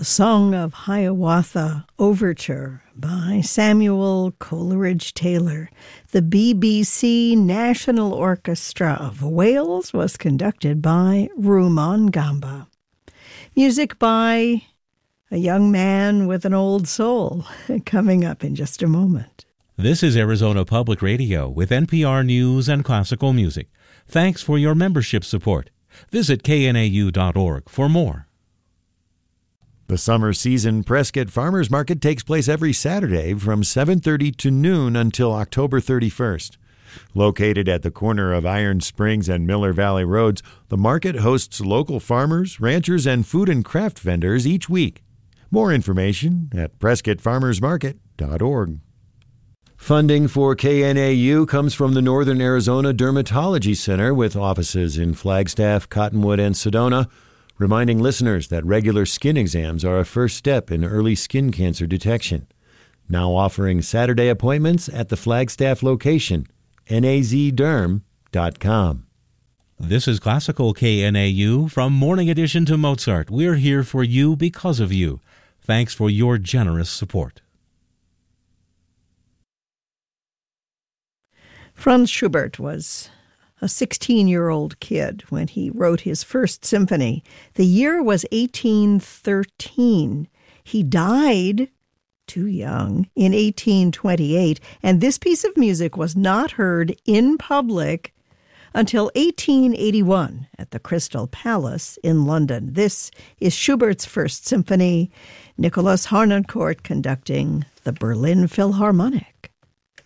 The Song of Hiawatha Overture by Samuel Coleridge Taylor. The BBC National Orchestra of Wales was conducted by Rumon Gamba. Music by a young man with an old soul, coming up in just a moment. This is Arizona Public Radio with NPR News and Classical Music. Thanks for your membership support. Visit knau.org for more. The summer season Prescott Farmers Market takes place every Saturday from 7:30 to noon until October 31st. Located at the corner of Iron Springs and Miller Valley Roads, the market hosts local farmers, ranchers, and food and craft vendors each week. More information at PrescottFarmersMarket.org. Funding for KNAU comes from the Northern Arizona Dermatology Center with offices in Flagstaff, Cottonwood, and Sedona, reminding listeners that regular skin exams are a first step in early skin cancer detection. Now offering Saturday appointments at the Flagstaff location, nazderm.com. This is Classical KNAU from Morning Edition to Mozart. We're here for you because of you. Thanks for your generous support. Franz Schubert was a 16-year-old kid when he wrote his first symphony. The year was 1813. He died too young in 1828, and this piece of music was not heard in public until 1881 at the Crystal Palace in London. This is Schubert's first symphony, Nicholas Harnoncourt conducting the Berlin Philharmonic.